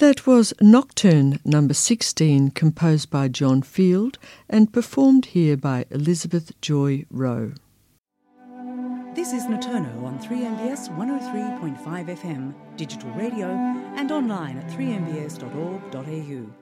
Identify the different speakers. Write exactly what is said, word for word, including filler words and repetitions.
Speaker 1: That was Nocturne number sixteen, composed by John Field and performed here by Elizabeth Joy Rowe.
Speaker 2: This is Noturno on three M B S one oh three point five F M, digital radio and online at three m b s dot org dot a u.